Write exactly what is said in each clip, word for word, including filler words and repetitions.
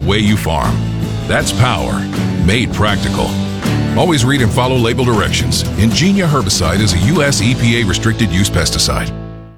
way you farm. That's power, made practical. Always read and follow label directions. Ingenia herbicide is a U S E P A restricted use pesticide.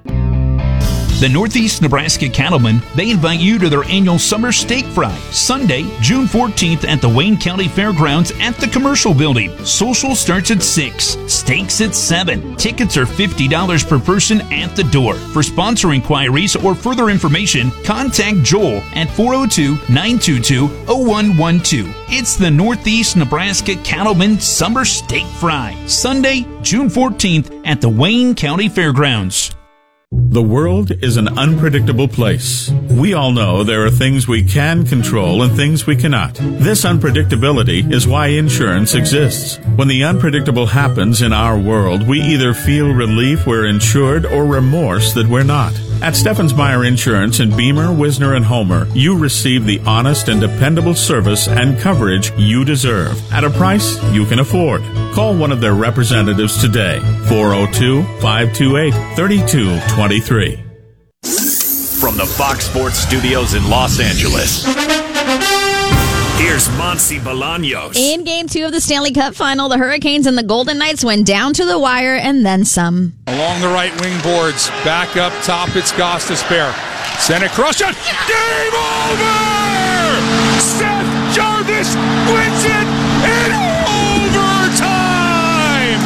The Northeast Nebraska Cattlemen, they invite you to their annual Summer Steak Fry, Sunday, June fourteenth at the Wayne County Fairgrounds at the Commercial Building. Social starts at six, steaks at seven. Tickets are fifty dollars per person at the door. For sponsor inquiries or further information, contact Joel at four oh two, nine two two, oh one one two. It's the Northeast Nebraska Cattlemen Summer Steak Fry, Sunday, June fourteenth at the Wayne County Fairgrounds. The world is an unpredictable place. We all know there are things we can control and things we cannot. This unpredictability is why insurance exists. When the unpredictable happens in our world, we either feel relief we're insured or remorse that we're not. At Steffens Meyer Insurance in Beamer, Wisner, and Homer, you receive the honest and dependable service and coverage you deserve at a price you can afford. Call one of their representatives today, four oh two, five two eight, three two two three. From the Fox Sports Studios in Los Angeles, here's Monsi Bolaños. In Game two of the Stanley Cup Final, the Hurricanes and the Golden Knights went down to the wire and then some. Along the right wing boards, back up top, it's Gostisbehere. Send it cross shot. Game over! Seth Jarvis wins it in overtime!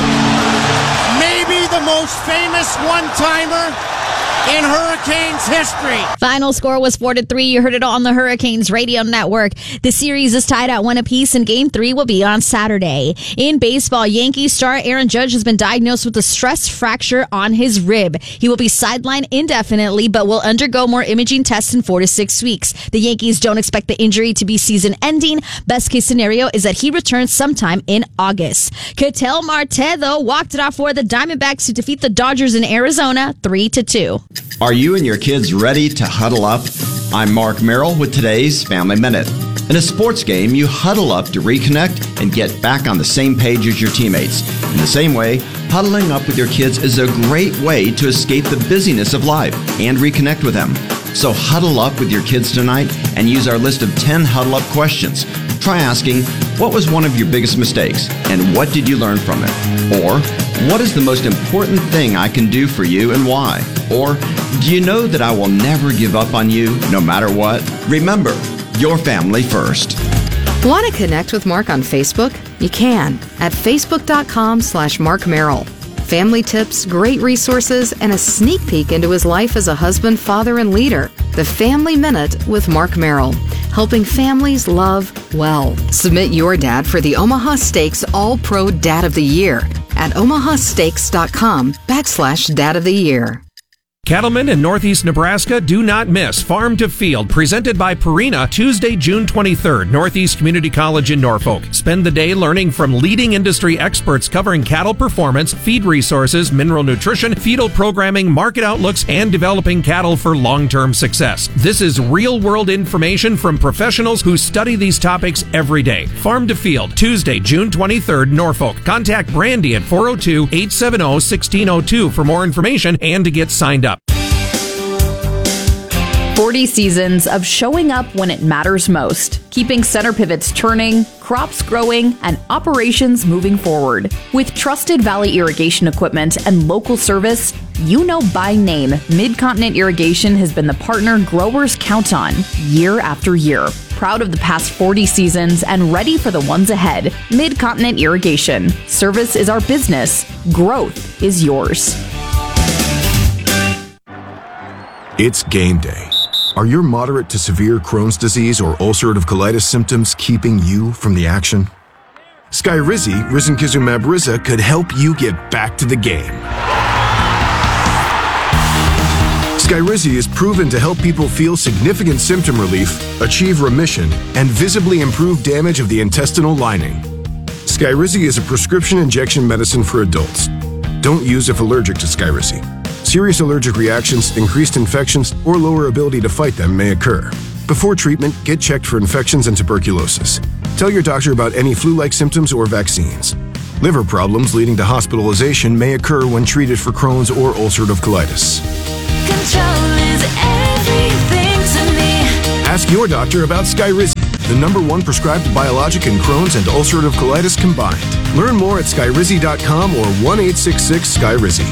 Maybe the most famous one-timer in Hurricanes history. Final score was four to three. You heard it all on the Hurricanes radio network. The series is tied at one apiece, and Game three will be on Saturday. In baseball, Yankees star Aaron Judge has been diagnosed with a stress fracture on his rib. He will be sidelined indefinitely, but will undergo more imaging tests in four to six weeks. The Yankees don't expect the injury to be season-ending. Best case scenario is that he returns sometime in August. Ketel Marte, though, walked it off for the Diamondbacks to defeat the Dodgers in Arizona three to two. Are you and your kids ready to huddle up? I'm Mark Merrill with today's Family Minute. In a sports game, you huddle up to reconnect and get back on the same page as your teammates. In the same way, huddling up with your kids is a great way to escape the busyness of life and reconnect with them. So huddle up with your kids tonight and use our list of ten huddle up questions. Try asking, what was one of your biggest mistakes and what did you learn from it? Or, what is the most important thing I can do for you and why? Or, do you know that I will never give up on you no matter what? Remember, your family first. Want to connect with Mark on Facebook? You can at facebook.com slash Mark Merrill. Family tips, great resources, and a sneak peek into his life as a husband, father, and leader. The Family Minute with Mark Merrill, helping families love well. Submit your dad for the Omaha Steaks All-Pro Dad of the Year at omahasteaks.com backslash Dad of the Year. Cattlemen in Northeast Nebraska, do not miss Farm to Field, presented by Purina, Tuesday, June twenty-third, Northeast Community College in Norfolk. Spend the day learning from leading industry experts covering cattle performance, feed resources, mineral nutrition, fetal programming, market outlooks, and developing cattle for long-term success. This is real-world information from professionals who study these topics every day. Farm to Field, Tuesday, June twenty-third, Norfolk. Contact Brandy at four oh two, eight seven oh, one six oh two for more information and to get signed up. forty seasons of showing up when it matters most, keeping center pivots turning, crops growing, and operations moving forward. With trusted Valley irrigation equipment and local service, you know by name, Mid-Continent Irrigation has been the partner growers count on year after year. Proud of the past forty seasons and ready for the ones ahead. Mid-Continent Irrigation. Service is our business. Growth is yours. It's game day. Are your moderate to severe Crohn's disease or ulcerative colitis symptoms keeping you from the action? Skyrizi, risankizumab Riza, could help you get back to the game. Skyrizi is proven to help people feel significant symptom relief, achieve remission, and visibly improve damage of the intestinal lining. Skyrizi is a prescription injection medicine for adults. Don't use if allergic to Skyrizi. Serious allergic reactions, increased infections, or lower ability to fight them may occur. Before treatment, get checked for infections and tuberculosis. Tell your doctor about any flu-like symptoms or vaccines. Liver problems leading to hospitalization may occur when treated for Crohn's or ulcerative colitis. Control is everything to me. Ask your doctor about Skyrizi. the number one prescribed biologic in Crohn's and ulcerative colitis combined. Learn more at skyrizi dot com or one eight six six sky rizzy.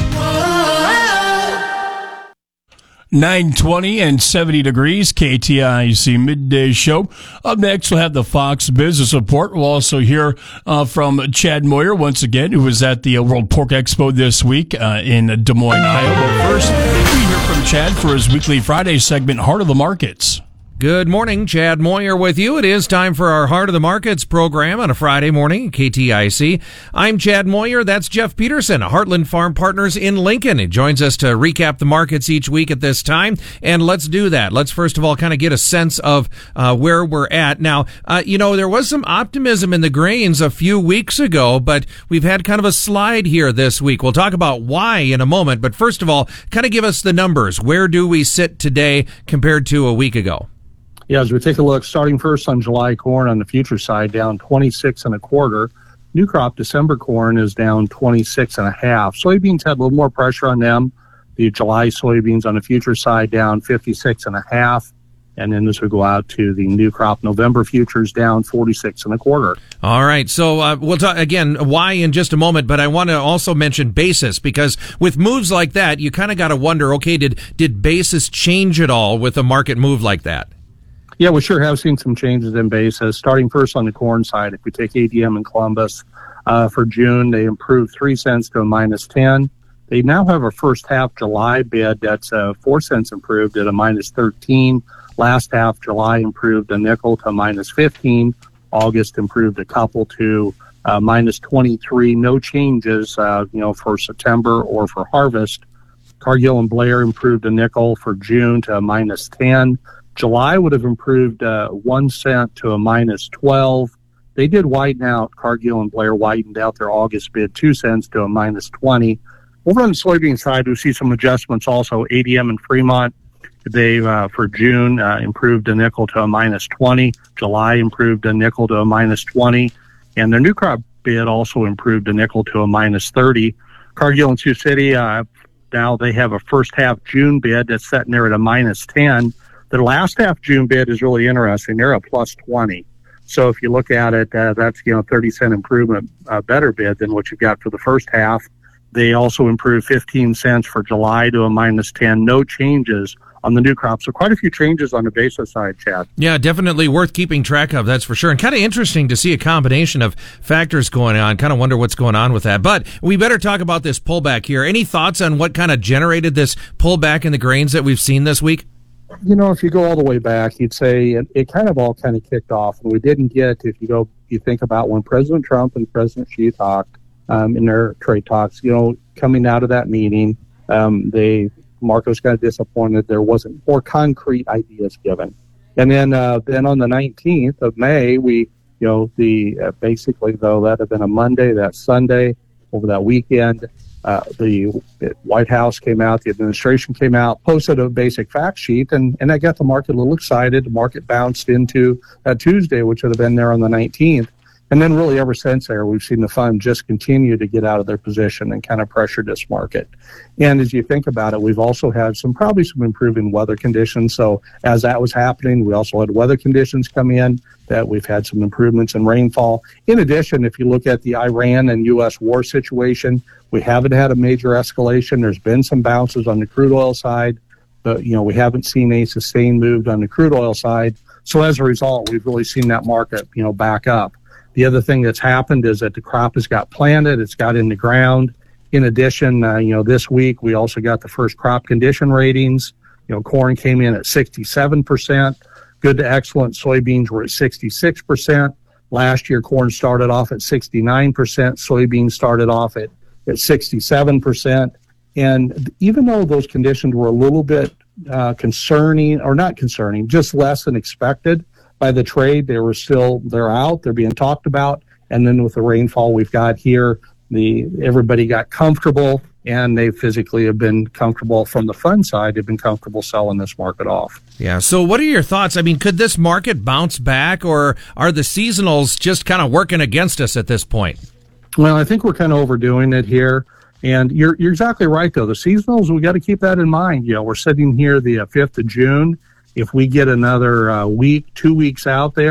nine twenty and seventy degrees, K T I C Midday Show. Up next, we'll have the Fox Business Report. We'll also hear uh, from Chad Moyer once again, who was at the uh, World Pork Expo this week uh, in Des Moines, Iowa. But first, we hear from Chad for his weekly Friday segment, Heart of the Markets. Good morning, Chad Moyer with you. It is time for our Heart of the Markets program on a Friday morning, K T I C. I'm Chad Moyer. That's Jeff Peterson, Heartland Farm Partners in Lincoln. He joins us to recap the markets each week at this time. And let's do that. Let's first of all kind of get a sense of uh, where we're at. Now, uh, you know, there was some optimism in the grains a few weeks ago, but we've had kind of a slide here this week. We'll talk about why in a moment. But first of all, kind of give us the numbers. Where do we sit today compared to a week ago? Yeah, as we take a look, starting first on July corn on the future side, down twenty-six and a quarter. New crop December corn is down twenty-six and a half. Soybeans had a little more pressure on them. The July soybeans on the future side down fifty-six and a half. And then this would go out to the new crop November futures down forty-six and a quarter. All right. So uh, we'll talk again why in just a moment, but I want to also mention basis, because with moves like that, you kind of got to wonder, okay, did did basis change at all with a market move like that? Yeah, we sure have seen some changes in basis. Starting first on the corn side, if we take A D M and Columbus, uh, for June, they improved three cents to a minus ten. They now have a first half July bid that's uh, four cents improved at a minus thirteen. Last half July improved a nickel to minus fifteen. August improved a couple to uh, minus twenty-three. No changes, uh, you know, for September or for harvest. Cargill and Blair improved a nickel for June to a minus ten. July would have improved uh, one cent to a minus twelve. They did widen out. Cargill and Blair widened out their August bid two cents to a minus twenty. Over on the soybean side, we see some adjustments also. A D M and Fremont, they uh, for June uh, improved a nickel to a minus twenty. July improved a nickel to a minus twenty. And their new crop bid also improved a nickel to a minus thirty. Cargill and Sioux City, uh, now they have a first half June bid that's sitting there at a minus ten. The last half June bid is really interesting. They're a plus twenty. So if you look at it, uh, that's, you know, thirty cent improvement, uh, better bid than what you've got for the first half. They also improved fifteen cents for July to a minus ten. No changes on the new crop. So quite a few changes on the basis side, Chad. Yeah, definitely worth keeping track of, that's for sure. And kind of interesting to see a combination of factors going on. Kind of wonder what's going on with that. But we better talk about this pullback here. Any thoughts on what kind of generated this pullback in the grains that we've seen this week? You know, if you go all the way back, you'd say it, it kind of all kind of kicked off. And we didn't get, if you go, you think about when President Trump and President Xi talked um, in their trade talks, you know, coming out of that meeting, um, they, market was kind of disappointed. There wasn't more concrete ideas given. And then, uh, then on the nineteenth of May, we, you know, the, uh, basically though, that had been a Monday, that Sunday, over that weekend, Uh, the White House came out, the administration came out, posted a basic fact sheet, and, and that got the market a little excited. The market bounced into that Tuesday, which would have been there on the nineteenth. And then really ever since there, we've seen the fund just continue to get out of their position and kind of pressure this market. And as you think about it, we've also had some, probably some improving weather conditions. So as that was happening, we also had weather conditions come in that we've had some improvements in rainfall. In addition, if you look at the Iran and U S war situation, we haven't had a major escalation. There's been some bounces on the crude oil side, but, you know, we haven't seen a sustained move on the crude oil side. So as a result, we've really seen that market, you know, back up. The other thing that's happened is that the crop has got planted, it's got in the ground. In addition, uh, you know, this week we also got the first crop condition ratings. You know, corn came in at sixty-seven percent. Good to excellent soybeans were at sixty-six percent. Last year, corn started off at sixty-nine percent. Soybeans started off at, at sixty-seven percent. And even though those conditions were a little bit uh, concerning, or not concerning, just less than expected by the trade, they were still, they're out, they're being talked about. And then with the rainfall we've got here, the everybody got comfortable, and they physically have been comfortable from the fund side. They've been comfortable selling this market off. Yeah. So what are your thoughts? I mean, could this market bounce back, or are the seasonals just kind of working against us at this point? Well, I think we're kind of overdoing it here. And you're you're exactly right, though. The seasonals, we got to keep that in mind. You know, we're sitting here the uh, fifth of June. If we get another uh, week, two weeks out there,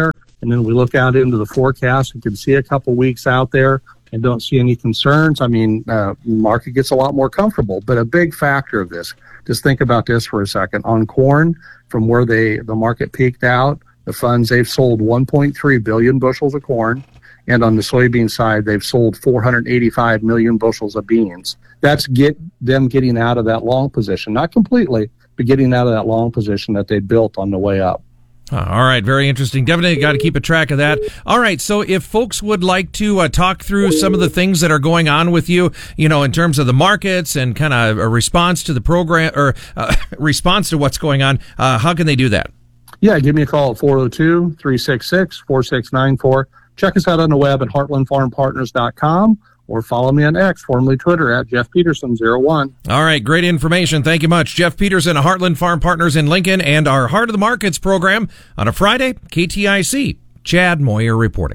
And then we look out into the forecast, we can see a couple weeks out there and don't see any concerns. I mean, uh, market gets a lot more comfortable. But a big factor of this, just think about this for a second. On corn, from where they the market peaked out, the funds, they've sold one point three billion bushels of corn. And on the soybean side, they've sold four hundred eighty-five million bushels of beans. That's get them getting out of that long position. Not completely, but getting out of that long position that they built on the way up. Uh, all right, very interesting. Definitely got to keep a track of that. All right, so if folks would like to uh, talk through some of the things that are going on with you, you know, in terms of the markets and kind of a response to the program or uh, response to what's going on, uh, how can they do that? Yeah, give me a call at four oh two, three six six, four six nine four. Check us out on the web at heartland farm partners dot com. Or follow me on X, formerly Twitter, at Jeff Peterson zero one. All right, great information. Thank you much. Jeff Peterson, Heartland Farm Partners in Lincoln, and our Heart of the Markets program on a Friday, K T I C. Chad Moyer reporting.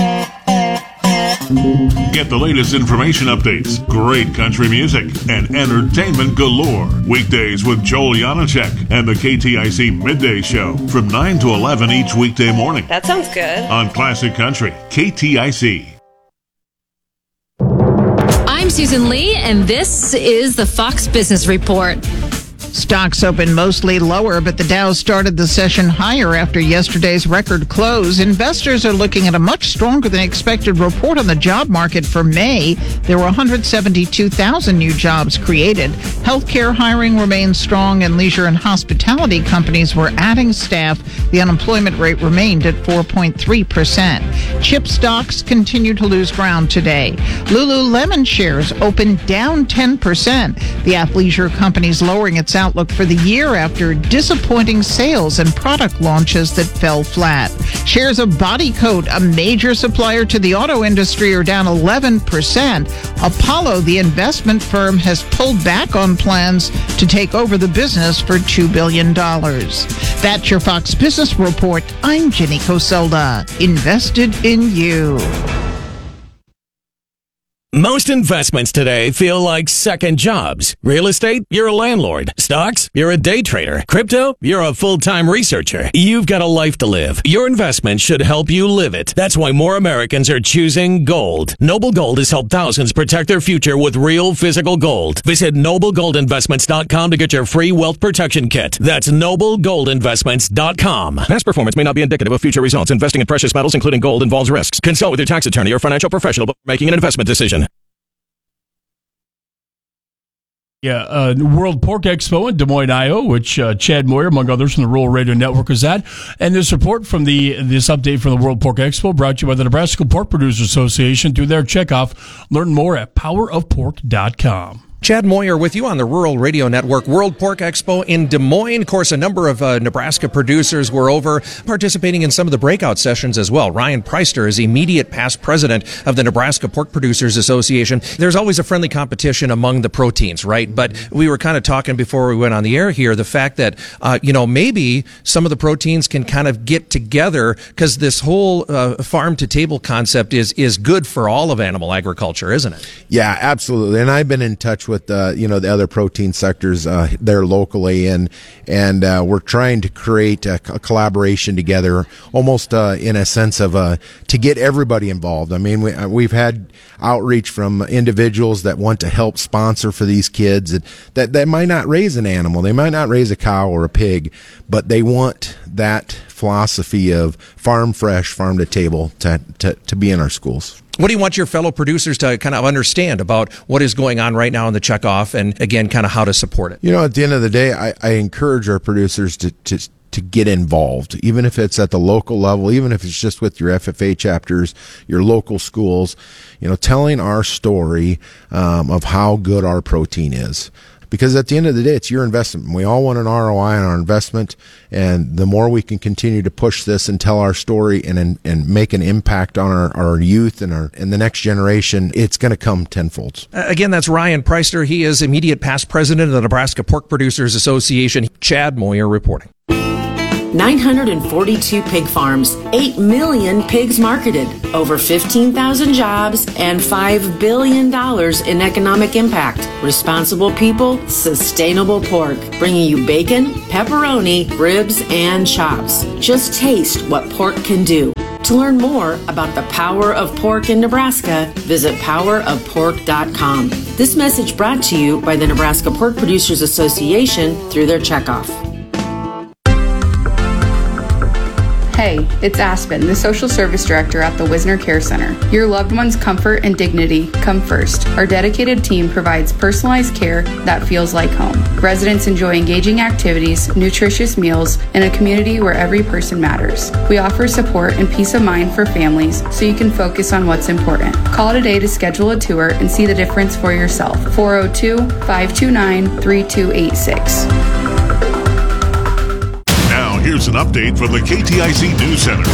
Get the latest information updates, great country music, and entertainment galore. Weekdays with Joel Janacek and the K T I C Midday Show from nine to eleven each weekday morning. That sounds good. On Classic Country, K T I C. I'm Susan Lee, and this is the Fox Business Report. Stocks opened mostly lower, but the Dow started the session higher after yesterday's record close. Investors are looking at a much stronger than expected report on the job market for May. There were one hundred seventy-two thousand new jobs created. Healthcare hiring remained strong, and leisure and hospitality companies were adding staff. The unemployment rate remained at four point three percent. Chip stocks continue to lose ground today. Lululemon shares opened down ten percent. The athleisure company is lowering its outlook for the year after disappointing sales and product launches that fell flat. Shares of Bodycote, a major supplier to the auto industry, are down eleven percent. Apollo, the investment firm, has pulled back on plans to take over the business for two billion dollars. That's your Fox Business Report. I'm Jenny Coselda. Invested in you. Most investments today feel like second jobs. Real estate, you're a landlord. Stocks, you're a day trader. Crypto, you're a full-time researcher. You've got a life to live. Your investment should help you live it. That's why more Americans are choosing gold. Noble Gold has helped thousands protect their future with real physical gold. Visit noble gold investments dot com to get your free wealth protection kit. That's noble gold investments dot com. Past performance may not be indicative of future results. Investing in precious metals, including gold, involves risks. Consult with your tax attorney or financial professional before making an investment decision. Yeah, uh, World Pork Expo in Des Moines, Iowa, which uh, Chad Moyer, among others from the Rural Radio Network, is at. And this report from the this update from the World Pork Expo brought to you by the Nebraska Pork Producers Association through their checkoff. Learn more at power of pork dot com. Chad Moyer with you on the Rural Radio Network. World Pork Expo in Des Moines. Of course, a number of uh, Nebraska producers were over participating in some of the breakout sessions as well. Ryan Preister is immediate past president of the Nebraska Pork Producers Association. There's always a friendly competition among the proteins, right? But we were kind of talking before we went on the air here, the fact that, uh, you know, maybe some of the proteins can kind of get together because this whole uh, farm-to-table concept is, is good for all of animal agriculture, isn't it? Yeah, absolutely. And I've been in touch with with uh, you know the other protein sectors uh, there locally, and and uh, we're trying to create a, a collaboration together, almost uh, in a sense of uh, to get everybody involved. I mean, we, we've had outreach from individuals that want to help sponsor for these kids that, that that might not raise an animal, they might not raise a cow or a pig, but they want that philosophy of farm fresh, farm to table to to, to be in our schools. What do you want your fellow producers to kind of understand about what is going on right now in the checkoff, and again, kind of how to support it? You know, at the end of the day, I, I encourage our producers to, to to get involved, even if it's at the local level, even if it's just with your F F A chapters, your local schools, you know, telling our story um, of how good our protein is. Because at the end of the day, it's your investment. We all want an R O I on our investment, and the more we can continue to push this and tell our story and and, and make an impact on our, our youth and our and the next generation, it's going to come tenfold. Uh, again, that's Ryan Preister. He is immediate past president of the Nebraska Pork Producers Association. Chad Moyer reporting. nine hundred forty-two pig farms, eight million pigs marketed, over fifteen thousand jobs, and five billion dollars in economic impact. Responsible people, sustainable pork, bringing you bacon, pepperoni, ribs, and chops. Just taste what pork can do. To learn more about the power of pork in Nebraska, visit power of pork dot com. This message brought to you by the Nebraska Pork Producers Association through their checkoff. Hey, it's Aspen, the Social Service Director at the Wisner Care Center. Your loved one's comfort and dignity come first. Our dedicated team provides personalized care that feels like home. Residents enjoy engaging activities, nutritious meals, and a community where every person matters. We offer support and peace of mind for families so you can focus on what's important. Call today to schedule a tour and see the difference for yourself. four oh two, five two nine, three two eight six. Here's an update from the K T I C News Center.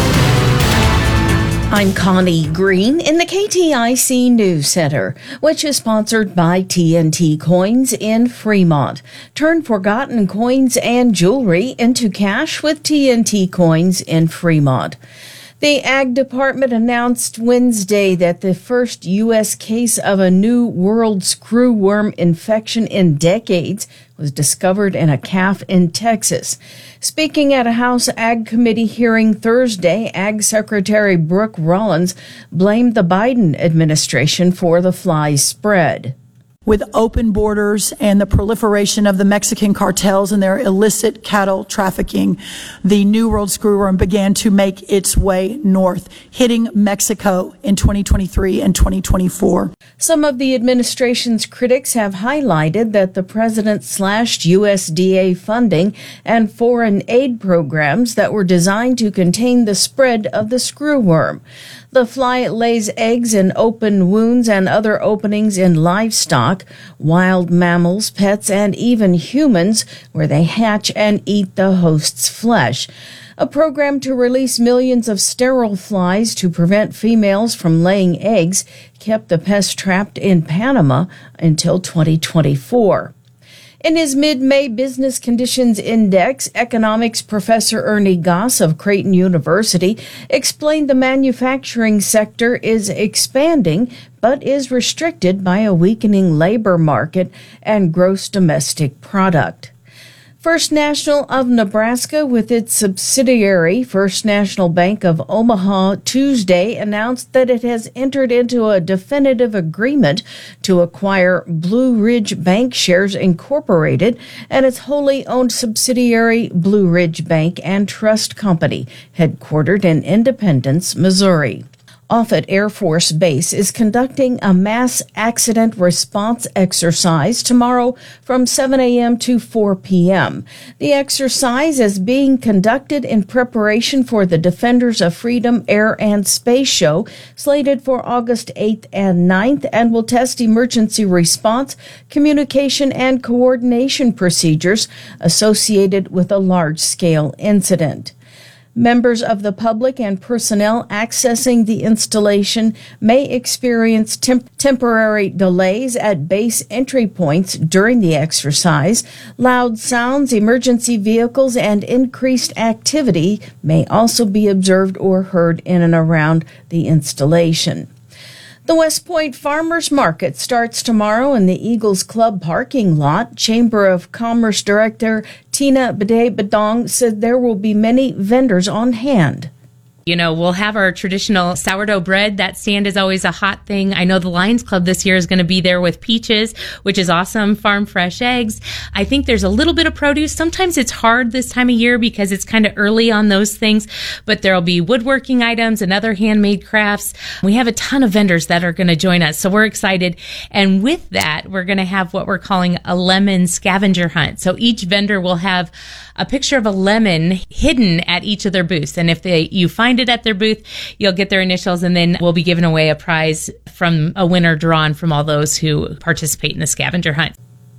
I'm Connie Green in the K T I C News Center, which is sponsored by T N T Coins in Fremont. Turn forgotten coins and jewelry into cash with T N T Coins in Fremont. The Ag Department announced Wednesday that the first U S case of a new world screwworm infection in decades was discovered in a calf in Texas. Speaking at a House Ag Committee hearing Thursday, Ag Secretary Brooke Rollins blamed the Biden administration for the fly spread. With open borders and the proliferation of the Mexican cartels and their illicit cattle trafficking, the New World Screwworm began to make its way north, hitting Mexico in twenty twenty-three and twenty twenty-four. Some of the administration's critics have highlighted that the president slashed U S D A funding and foreign aid programs that were designed to contain the spread of the screwworm. The fly lays eggs in open wounds and other openings in livestock, wild mammals, pets, and even humans, where they hatch and eat the host's flesh. A program to release millions of sterile flies to prevent females from laying eggs kept the pest trapped in Panama until twenty twenty-four. In his mid-May Business Conditions Index, economics professor Ernie Goss of Creighton University explained the manufacturing sector is expanding, but is restricted by a weakening labor market and gross domestic product. First National of Nebraska, with its subsidiary First National Bank of Omaha, Tuesday announced that it has entered into a definitive agreement to acquire Blue Ridge Bank Shares Incorporated and its wholly owned subsidiary Blue Ridge Bank and Trust Company, headquartered in Independence, Missouri. Offutt Air Force Base is conducting a mass accident response exercise tomorrow from seven a.m. to four p.m. The exercise is being conducted in preparation for the Defenders of Freedom Air and Space Show, slated for August eighth and ninth, and will test emergency response, communication, and coordination procedures associated with a large-scale incident. Members of the public and personnel accessing the installation may experience temp- temporary delays at base entry points during the exercise. Loud sounds, emergency vehicles, and increased activity may also be observed or heard in and around the installation. The West Point Farmers Market starts tomorrow in the Eagles Club parking lot. Chamber of Commerce Director Tina Bede-Badong said there will be many vendors on hand. You know, we'll have our traditional sourdough bread. That stand is always a hot thing. I know the Lions Club this year is going to be there with peaches, which is awesome. Farm fresh eggs. I think there's a little bit of produce. Sometimes it's hard this time of year because it's kind of early on those things, but there'll be woodworking items and other handmade crafts. We have a ton of vendors that are going to join us, so we're excited. And with that, we're going to have what we're calling a lemon scavenger hunt. So each vendor will have a picture of a lemon hidden at each of their booths. And if they you find it at their booth, you'll get their initials, and then we'll be giving away a prize from a winner drawn from all those who participate in the scavenger hunt.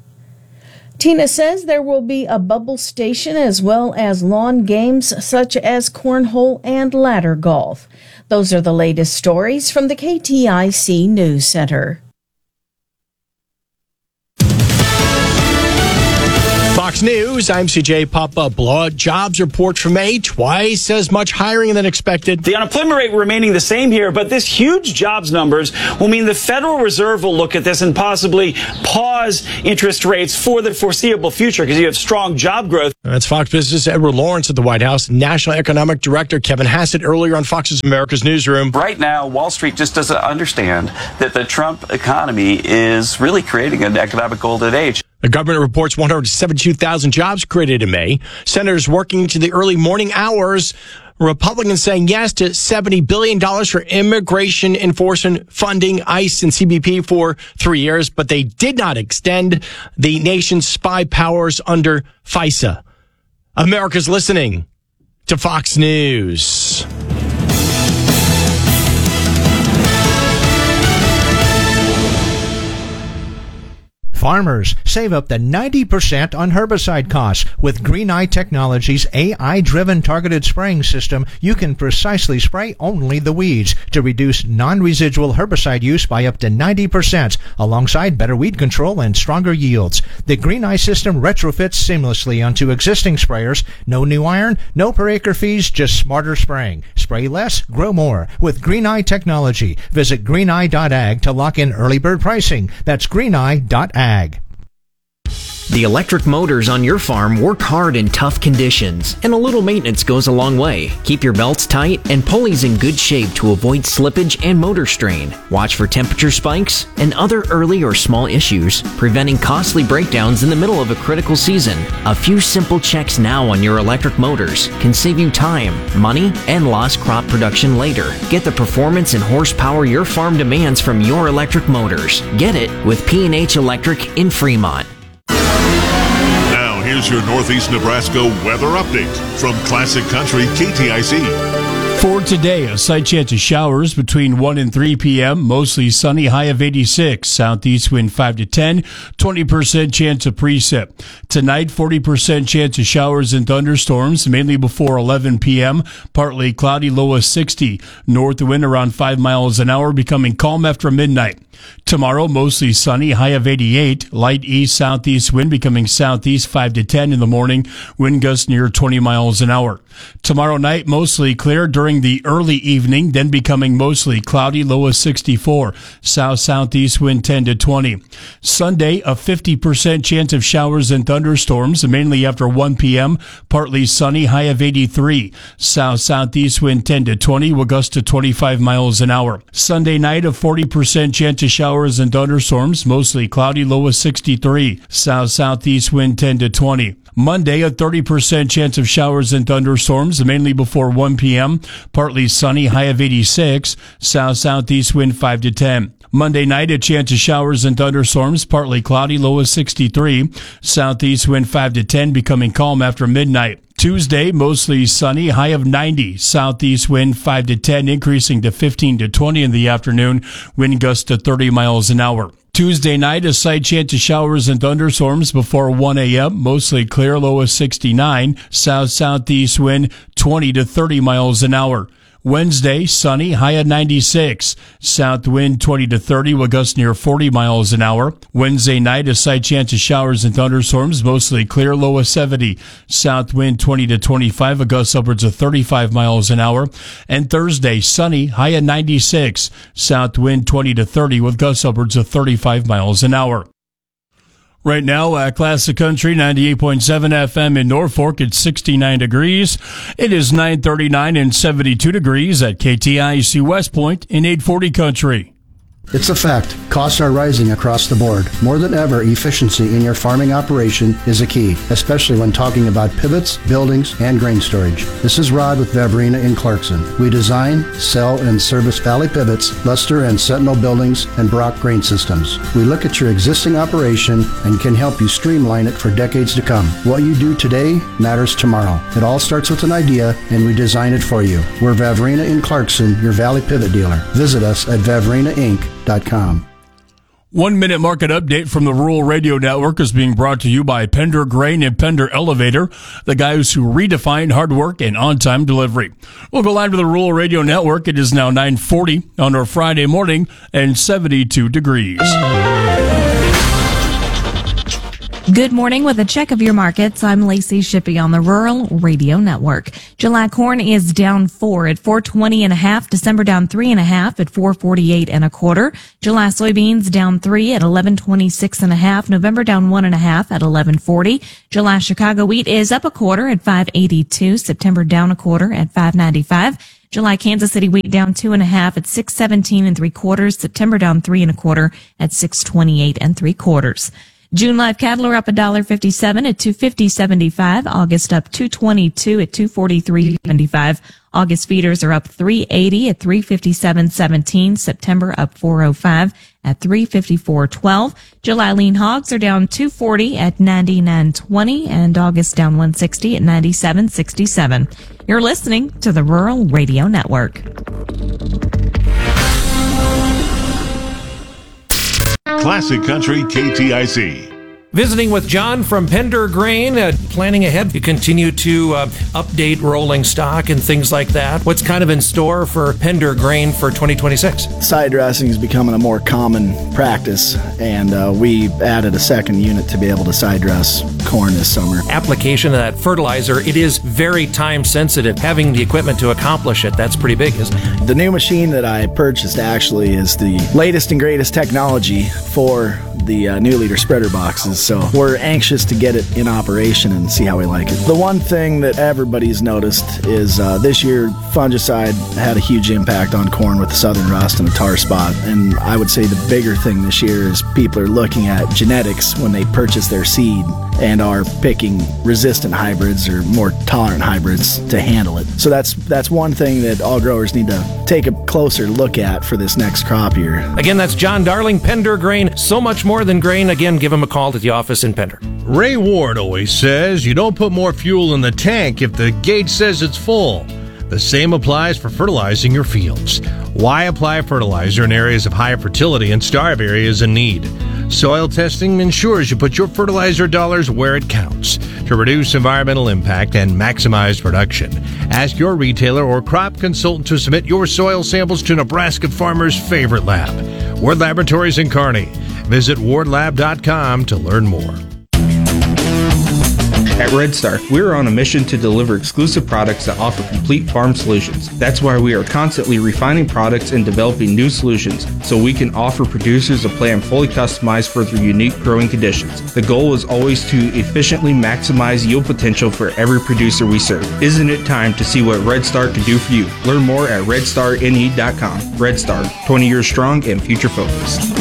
Tina says there will be a bubble station as well as lawn games such as cornhole and ladder golf. Those are the latest stories from the K T I C News Center. Fox News, I'm C J Papa Blood. Jobs report for May, twice as much hiring than expected. The unemployment rate remaining the same here, but this huge jobs numbers will mean the Federal Reserve will look at this and possibly pause interest rates for the foreseeable future because you have strong job growth. That's Fox Business Edward Lawrence at the White House. National Economic Director Kevin Hassett earlier on Fox's America's Newsroom. Right now, Wall Street just doesn't understand that the Trump economy is really creating an economic golden age. The government reports one hundred seventy-two thousand jobs created in May. Senators working to the early morning hours. Republicans saying yes to seventy billion dollars for immigration enforcement funding, ICE and C B P for three years, but they did not extend the nation's spy powers under FISA. America's listening to Fox News. Farmers save up to ninety percent on herbicide costs. With Green-Eye Technologies' A I-driven targeted spraying system, you can precisely spray only the weeds to reduce non-residual herbicide use by up to ninety percent, alongside better weed control and stronger yields. The Green-Eye system retrofits seamlessly onto existing sprayers. No new iron, no per acre fees, just smarter spraying. Spray less, grow more with Green-Eye Technology. Visit greeneye dot ag to lock in early bird pricing. That's greeneye dot ag. The electric motors on your farm work hard in tough conditions, and a little maintenance goes a long way. Keep your belts tight and pulleys in good shape to avoid slippage and motor strain. Watch for temperature spikes and other early or small issues, preventing costly breakdowns in the middle of a critical season. A few simple checks now on your electric motors can save you time, money, and lost crop production later. Get the performance and horsepower your farm demands from your electric motors. Get it with P and H Electric in Fremont. Here's your Northeast Nebraska weather update from Classic Country K T I C. For today, a slight chance of showers between one and three p.m., mostly sunny, high of eighty-six, southeast wind five to ten, twenty percent chance of precip. Tonight, forty percent chance of showers and thunderstorms, mainly before eleven p.m., partly cloudy, low of sixty. North wind around five miles an hour, becoming calm after midnight. Tomorrow, mostly sunny, high of eighty-eight, light east-southeast wind becoming southeast five to ten in the morning, wind gusts near twenty miles an hour. Tomorrow night, mostly clear during the early evening, then becoming mostly cloudy, low of sixty-four, south-southeast wind ten to twenty. Sunday, a fifty percent chance of showers and thunderstorms, mainly after one p.m., partly sunny, high of eighty-three, south-southeast wind ten to twenty, will gust to twenty-five miles an hour. Sunday night, a forty percent chance of showers and thunderstorms, mostly cloudy, low of sixty-three, south-southeast wind ten to twenty. Monday, a thirty percent chance of showers and thunderstorms, mainly before one p.m., partly sunny, high of eighty-six, south-southeast wind five to ten. Monday night, a chance of showers and thunderstorms, partly cloudy, low of sixty-three, southeast wind five to ten, becoming calm after midnight. Tuesday, mostly sunny, high of ninety, southeast wind five to ten, increasing to fifteen to twenty in the afternoon, wind gusts to thirty miles an hour. Tuesday night, a slight chance of showers and thunderstorms before one a.m., mostly clear, low of sixty-nine, south-southeast wind twenty to thirty miles an hour. Wednesday, sunny, high at ninety-six. South wind twenty to thirty, will gust near forty miles an hour. Wednesday night, a slight chance of showers and thunderstorms, mostly clear, low of seventy. South wind twenty to twenty-five, a gust upwards of thirty-five miles an hour. And Thursday, sunny, high at ninety-six. South wind twenty to thirty, with gusts upwards of thirty-five miles an hour. Right now at Classic Country ninety-eight point seven F M in Norfolk, it's sixty-nine degrees. It is nine thirty-nine and seventy-two degrees at K T I C West Point in eight forty Country. It's a fact. Costs are rising across the board. More than ever, efficiency in your farming operation is a key, especially when talking about pivots, buildings, and grain storage. This is Rod with Vavrina in Clarkson. We design, sell, and service Valley Pivots, Luster and Sentinel buildings, and Brock grain systems. We look at your existing operation and can help you streamline it for decades to come. What you do today matters tomorrow. It all starts with an idea, and we design it for you. We're Vavrina in Clarkson, your Valley Pivot dealer. Visit us at vavrina inc dot com. One minute market update from the Rural Radio Network is being brought to you by Pender Grain and Pender Elevator, the guys who redefine hard work and on-time delivery. We'll go live to the Rural Radio Network. It is now nine forty on our Friday morning and seventy-two degrees. Good morning. With a check of your markets, I'm Lacey Shippey on the Rural Radio Network. July corn is down four at four twenty and a half. December down three and a half at four forty-eight and a quarter. July soybeans down three at eleven twenty-six and a half. November down one and a half at eleven forty. July Chicago wheat is up a quarter at five eighty-two. September down a quarter at five ninety-five. July Kansas City wheat down two and a half at six seventeen and three quarters. September down three and a quarter at six twenty-eight and three quarters. June live cattle are up one dollar fifty-seven at two fifty seventy-five. August up two twenty-two at two forty-three seventy-five. August feeders are up three eighty at three fifty-seven seventeen. September up four oh five at three fifty-four twelve. July lean hogs are down two forty at ninety-nine twenty, and August down one sixty at ninety-seven sixty-seven. You're listening to the Rural Radio Network. Classic Country K T I C. Visiting with John from Pender Grain, uh, planning ahead. You continue to uh, update rolling stock and things like that. What's kind of in store for Pender Grain for twenty twenty-six? Side dressing is becoming a more common practice, and uh, we added a second unit to be able to side dress corn this summer. Application of that fertilizer, it is very time sensitive. Having the equipment to accomplish it, that's pretty big, isn't it? The new machine that I purchased actually is the latest and greatest technology for the uh, new liter spreader boxes, so we're anxious to get it in operation and see how we like it. The one thing that everybody's noticed is uh, this year fungicide had a huge impact on corn with the southern rust and the tar spot, and I would say the bigger thing this year is people are looking at genetics when they purchase their seed and are picking resistant hybrids or more tolerant hybrids to handle it. So that's that's one thing that all growers need to take a closer look at for this next crop year. Again, that's John Darling, Pender Grain. So much more than grain. Again, give him a call at the office in Pender. Ray Ward always says you don't put more fuel in the tank if the gauge says it's full. The same applies for fertilizing your fields. Why apply fertilizer in areas of high fertility and starve areas in need? Soil testing ensures you put your fertilizer dollars where it counts to reduce environmental impact and maximize production. Ask your retailer or crop consultant to submit your soil samples to Nebraska Farmers' favorite lab, Ward Laboratories in Kearney. Visit ward lab dot com to learn more. At Red Star, we're on a mission to deliver exclusive products that offer complete farm solutions. That's why we are constantly refining products and developing new solutions so we can offer producers a plan fully customized for their unique growing conditions. The goal is always to efficiently maximize yield potential for every producer we serve. Isn't it time to see what Red Star can do for you? Learn more at red star n e dot com. Red Star, twenty years strong and future focused.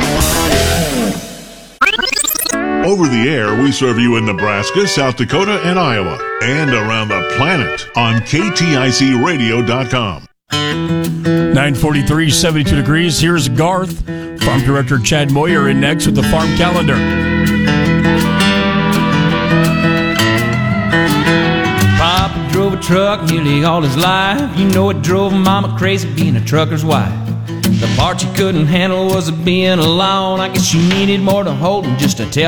Over the air, we serve you in Nebraska, South Dakota, and Iowa, and around the planet on K T I C radio dot com. nine forty-three, seventy-two degrees. Here's Garth. Farm Director Chad Moyer in next with the Farm Calendar. Papa drove a truck nearly all his life. You know it drove Mama crazy being a trucker's wife. The part she couldn't handle was being alone. I guess she needed more to hold than just a tail.